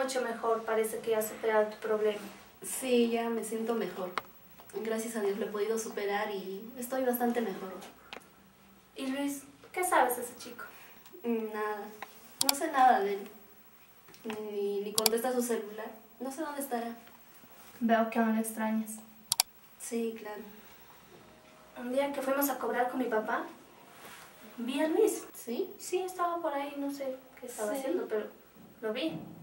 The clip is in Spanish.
mucho mejor, parece que ya has superado tu problema. Sí, ya me siento mejor. Gracias a Dios lo he podido superar y estoy bastante mejor. Y Luis, ¿qué sabes de ese chico? Nada, no sé nada de él. Ni contesta su celular. No sé dónde estará. Veo que aún lo extrañas. Sí, claro. Un día que fuimos a cobrar con mi papá, vi a Luis. ¿Sí? Sí, estaba por ahí, no sé qué estaba haciendo, pero lo vi.